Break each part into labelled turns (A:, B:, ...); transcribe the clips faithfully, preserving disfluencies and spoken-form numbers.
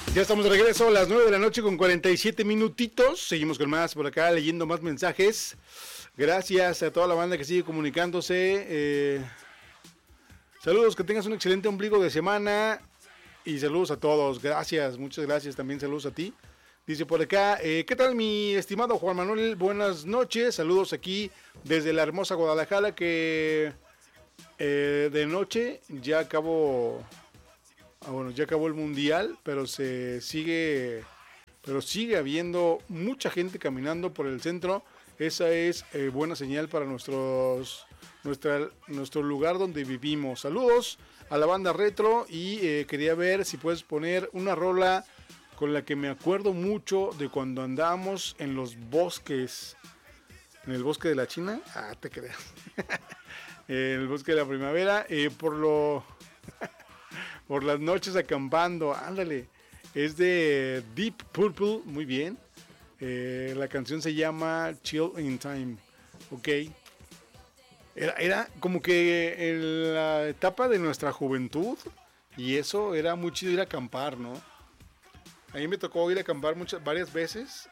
A: Ya estamos de regreso a las nueve de la noche con cuarenta y siete minutitos. Seguimos con más por acá, leyendo más mensajes. Gracias a toda la banda que sigue comunicándose. Eh, saludos, que tengas un excelente ombligo de semana. Y saludos a todos. Gracias, muchas gracias. También saludos a ti. Dice por acá, eh, ¿qué tal mi estimado Juan Manuel? Buenas noches. Saludos aquí desde la hermosa Guadalajara, que eh, de noche ya acabó... Ah, bueno, ya acabó el mundial, pero se sigue, pero sigue habiendo mucha gente caminando por el centro. Esa es eh, buena señal para nuestros, nuestra, nuestro lugar donde vivimos. Saludos a la banda retro y eh, quería ver si puedes poner una rola con la que me acuerdo mucho de cuando andábamos en los bosques, en el bosque de la China. Ah, te creas. En el bosque de la primavera, eh, por lo... Por las noches acampando, ándale. Es de Deep Purple, muy bien. Eh, la canción se llama Chill in Time. Ok. Era, era como que en la etapa de nuestra juventud. Y eso era muy chido, ir a acampar, ¿no? A mí me tocó ir a acampar muchas, varias veces.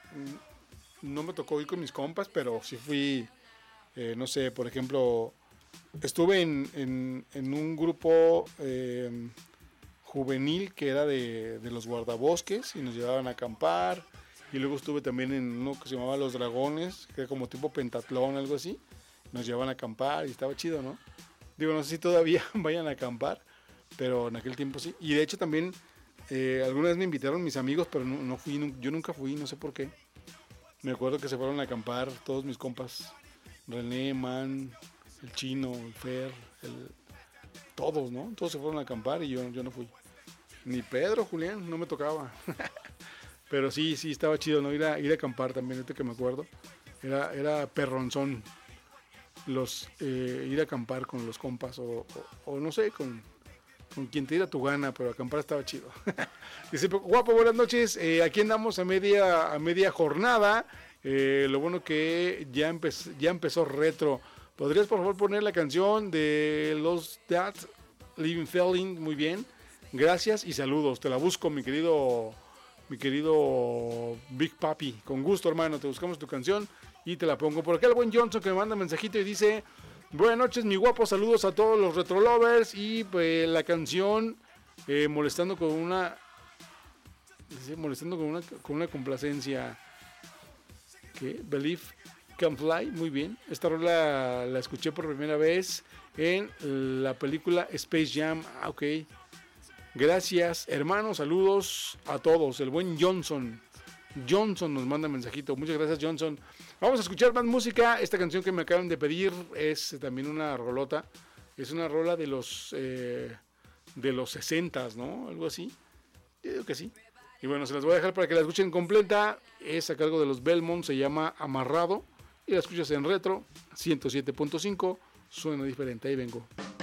A: No me tocó ir con mis compas, pero sí fui, eh, no sé, por ejemplo, estuve en, en, en un grupo... Eh, juvenil que era de, de los guardabosques y nos llevaban a acampar. Y luego estuve también en uno que se llamaba Los Dragones, que era como tipo pentatlón, algo así. Nos llevaban a acampar y estaba chido, ¿no? Digo, no sé si todavía vayan a acampar, pero en aquel tiempo sí. Y de hecho también eh, alguna vez me invitaron mis amigos, pero no, no fui, no, yo nunca fui, no sé por qué. Me acuerdo que se fueron a acampar todos mis compas, René, Man, el Chino, el Fer, el... todos, ¿no? Todos se fueron a acampar y yo, yo no fui. Ni Pedro, Julián, no me tocaba. Pero sí, sí, estaba chido, ¿no? Ir a, ir a acampar también, este que me acuerdo. Era, era perronzón. Los, eh, ir a acampar con los compas o, o, o no sé, con, con quien te diera tu gana, pero acampar estaba chido. Dice, guapo, buenas noches. Eh, aquí andamos a media, a media jornada. Eh, lo bueno que ya, empe- ya empezó retro. ¿Podrías por favor poner la canción de los That Living Feeling? Muy bien, gracias y saludos. Te la busco, mi querido, mi querido Big Papi. Con gusto, hermano, te buscamos tu canción y te la pongo. Por acá el buen Johnson que me manda un mensajito y dice: buenas noches, mi guapo, saludos a todos los retro lovers. Y pues la canción eh, molestando con una, dice, molestando con una, con una complacencia. ¿Qué? Believe Can Fly, muy bien. Esta rola la escuché por primera vez en la película Space Jam. Ah, ok. Gracias, hermanos. Saludos a todos. El buen Johnson. Johnson nos manda mensajito. Muchas gracias, Johnson. Vamos a escuchar más música. Esta canción que me acaban de pedir es también una rolota. Es una rola de los eh, de los sesentas, ¿no? Algo así. Yo digo que sí. Y bueno, se las voy a dejar para que la escuchen completa. Es a cargo de los Belmont. Se llama Amarrado. Y la escuchas en retro, ciento siete punto cinco, suena diferente, ahí vengo.